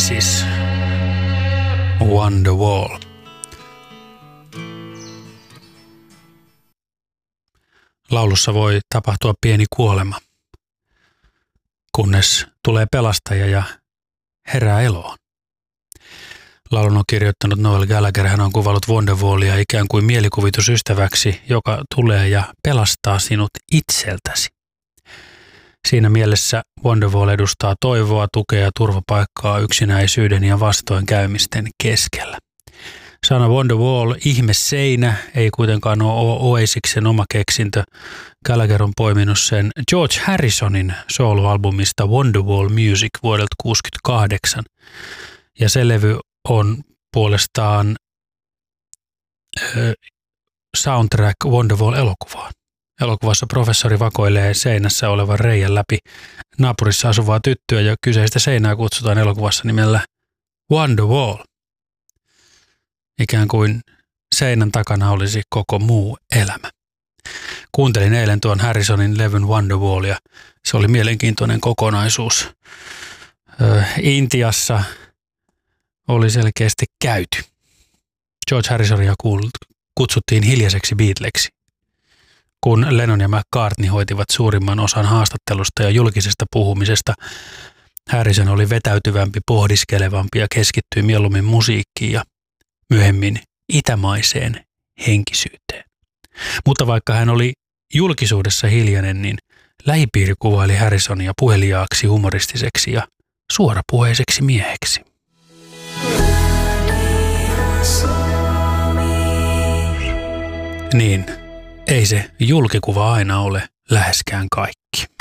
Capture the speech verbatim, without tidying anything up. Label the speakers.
Speaker 1: Oasis, Wonderwall. Laulussa voi tapahtua pieni kuolema, kunnes tulee pelastaja ja herää eloon. Laulun on kirjoittanut Noel Gallagher. Hän on kuvaillut Wonderwallia ikään kuin mielikuvitusystäväksi, joka tulee ja pelastaa sinut itseltäsi. Siinä mielessä Wonderwall edustaa toivoa, tukea ja turvapaikkaa yksinäisyyden ja vastoinkäymisten keskellä. Sana Wonderwall, ihmeseinä, ei kuitenkaan ole Oasisin oma keksintö. Gallagher on poiminut sen George Harrisonin soloalbumista Wonderwall Music vuodelta kuusikymmentäkahdeksan. Ja se levy on puolestaan ö, soundtrack Wonderwall-elokuvaan. Elokuvassa professori vakoilee seinässä olevan reijän läpi naapurissa asuvaa tyttöä ja kyseistä seinää kutsutaan elokuvassa nimellä Wonderwall. Ikään kuin seinän takana olisi koko muu elämä. Kuuntelin eilen tuon Harrisonin levyn Wonderwall ja se oli mielenkiintoinen kokonaisuus. Ö, Intiassa oli selkeästi käyty. George Harrisonia kutsuttiin hiljaiseksi Beatleksi. Kun Lennon ja McCartney hoitivat suurimman osan haastattelusta ja julkisesta puhumisesta, Harrison oli vetäytyvämpi, pohdiskelevampi ja keskittyi mieluummin musiikkiin ja myöhemmin itämaiseen henkisyyteen. Mutta vaikka hän oli julkisuudessa hiljainen, niin lähipiiri kuvaili Harrisonia puhelijaaksi, humoristiseksi ja suorapuheiseksi mieheksi. Niin, ei se julkikuva aina ole läheskään kaikki.